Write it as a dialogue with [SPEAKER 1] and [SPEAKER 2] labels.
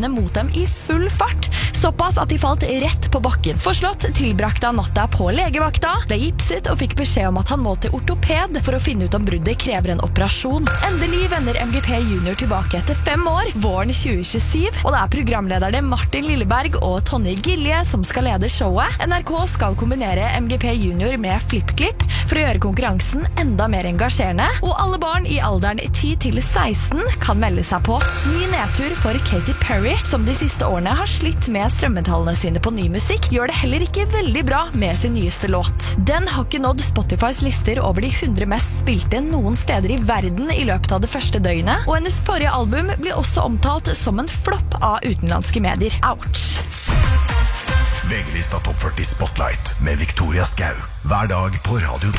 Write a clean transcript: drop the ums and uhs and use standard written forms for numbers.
[SPEAKER 1] strømmende mot dem i full fart, såpass at de falt rett på bakken. Forslått tilbrakte han natta på legevakta, ble gipset og fikk beskjed om at han må til ortoped for å finne ut om bruddet krever en operasjon. Endelig vender MGP Junior tilbake etter 5 år, våren 2027, og det er programlederne Martin Lilleberg og Tonje Gilje som skal lede showet. NRK skal kombinere MGP Junior med FlippKlipp for å gjøre konkurransen enda mer engasjerende, og alle barn i alderen 10 til 16 kan melde seg på. Ny nedtur for Katy Perry, som de siste årene har slitt med strømmetallene sine på ny musikk, gjør det heller ikke veldig bra med sin nyeste låt. Den har ikke nådd Spotifys lister over de 100 mest spilte noen steder i verden i løpet av det første døgnet, og hennes forrige album blir også omtalt som en flopp av utenlandske medier. Ouch!
[SPEAKER 2] VG-lista Topp 40 Spotlight med Victoria Skau. Hver dag på Radio